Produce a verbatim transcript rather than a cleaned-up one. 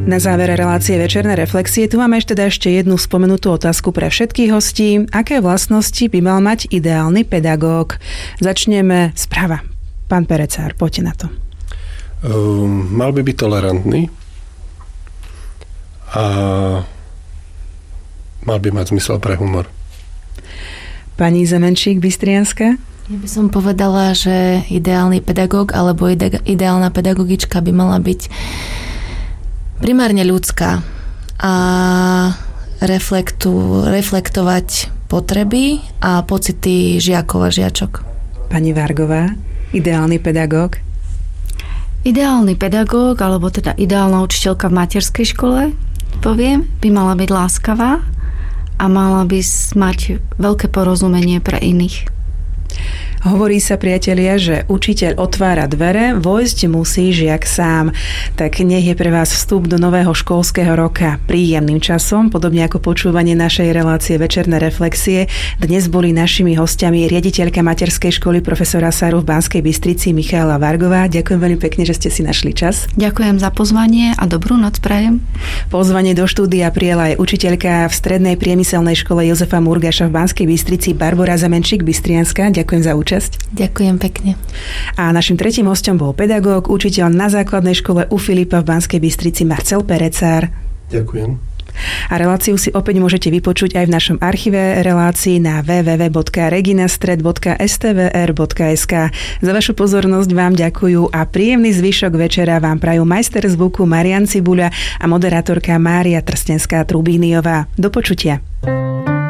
Na závere relácie Večerné reflexie tu máme ešte teda ešte jednu spomenutú otázku pre všetkých hostí. Aké vlastnosti by mal mať ideálny pedagóg? Začneme správa. Pán Perecár, poďte na to. Um, mal by byť tolerantný a mal by mať zmysel pre humor. Pani Zemenčík, Bystrianska? Ja by som povedala, že ideálny pedagóg alebo ide- ideálna pedagogička by mala byť primárne ľudská a reflektu, reflektovať potreby a pocity žiakov a žiačok. Pani Vargová, ideálny pedagóg? Ideálny pedagóg, alebo teda ideálna učiteľka v materskej škole, poviem, by mala byť láskavá a mala by mať veľké porozumenie pre iných. Hovorí sa, priatelia, že učiteľ otvára dvere, vojsť musí žiak sám. Tak nech je pre vás vstup do nového školského roka príjemným časom, podobne ako počúvanie našej relácie Večerné reflexie. Dnes boli našimi hostiami riaditeľka materskej školy profesora Saru v Banskej Bystrici Michaela Vargová. Ďakujem veľmi pekne, že ste si našli čas. Ďakujem za pozvanie a dobrú noc prajem. Pozvanie do štúdia prijala aj učiteľka v Strednej priemyselnej škole Jozefa Murgaša v Banskej Bystrici Barbora Zemenčík Bystrianska. Ďakujem za účasť. Ďakujem pekne. A našim tretím hosťom bol pedagóg, učiteľ na základnej škole u Filipa v Banskej Bystrici Marcel Perecár. Ďakujem. A reláciu si opäť môžete vypočuť aj v našom archíve relácií na w w w bodka reginastred bodka s t v r bodka s k. Za vašu pozornosť vám ďakujú a príjemný zvyšok večera vám prajú majster zvuku Marian Cibuľa a moderátorka Mária Trstenská Trubíniová. Do počutia.